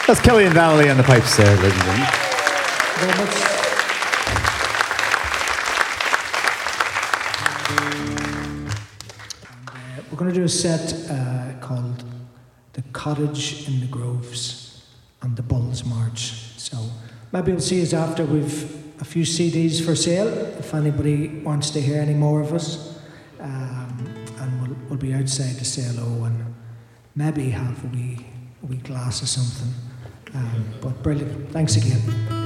That's Kelly and Valley on the pipes there, ladies and gentlemen. Very much. We're going to do a set called The Cottage in the Groves and the Bulls March. So maybe we'll see us after we've a few CDs for sale, if anybody wants to hear any more of us. And we'll be outside to say hello and maybe have a wee glass or something. But brilliant. Thanks again.